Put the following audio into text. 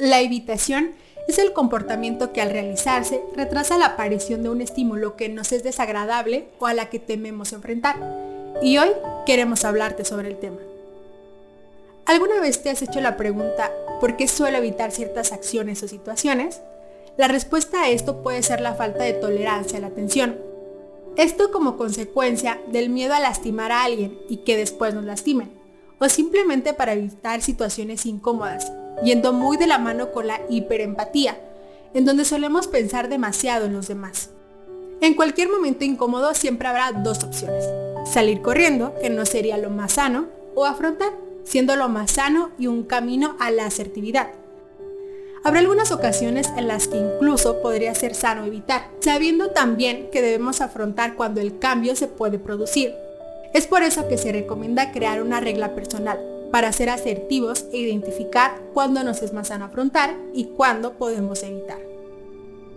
La evitación es el comportamiento que al realizarse retrasa la aparición de un estímulo que nos es desagradable o a la que tememos enfrentar. Y hoy queremos hablarte sobre el tema. ¿Alguna vez te has hecho la pregunta ¿por qué suelo evitar ciertas acciones o situaciones? La respuesta a esto puede ser la falta de tolerancia a la tensión. Esto como consecuencia del miedo a lastimar a alguien y que después nos lastimen, o simplemente para evitar situaciones incómodas, yendo muy de la mano con la hiperempatía, en donde solemos pensar demasiado en los demás. En cualquier momento incómodo siempre habrá dos opciones: salir corriendo, que no sería lo más sano, o afrontar, siendo lo más sano y un camino a la asertividad. Habrá algunas ocasiones en las que incluso podría ser sano evitar, sabiendo también que debemos afrontar cuando el cambio se puede producir. Es por eso que se recomienda crear una regla personal, para ser asertivos e identificar cuándo nos es más sano afrontar y cuándo podemos evitar.